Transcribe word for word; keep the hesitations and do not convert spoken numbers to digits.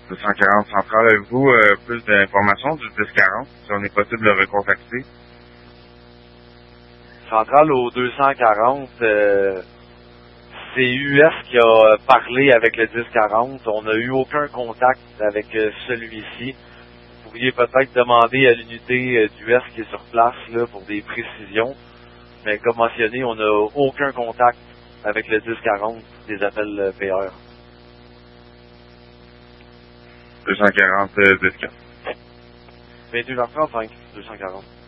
deux cent quarante centrale, avez-vous euh, plus d'informations du dix quarante, si on est possible de le recontacter? Centrale au deux cent quarante, euh, c'est U S qui a parlé avec le dix quarante. On n'a eu aucun contact avec euh, celui-ci. Vous pourriez peut-être demander à l'unité euh, d'U S qui est sur place là, pour des précisions. Mais comme mentionné, on n'a aucun contact avec le dix quarante des appels euh, P R. deux cent quarante, euh, dix quarante. vingt et une heures trente-cinq, deux cent quarante.